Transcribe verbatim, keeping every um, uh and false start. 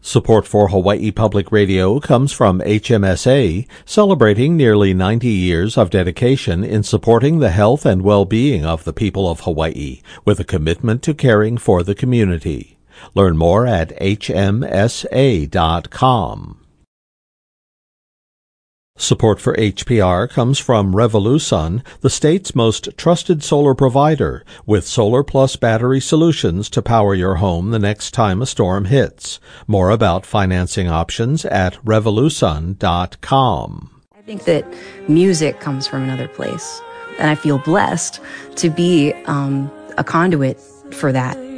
Support for Hawaii Public Radio comes from H M S A, celebrating nearly ninety years of dedication in supporting the health and well-being of the people of Hawaii, with a commitment to caring for the community. Learn more at H M S A dot com. Support for H P R comes from Revolusun, the state's most trusted solar provider, with Solar Plus battery solutions to power your home the next time a storm hits. More about financing options at Revolusun dot com. I think that music comes from another place, and I feel blessed to be um, a conduit for that.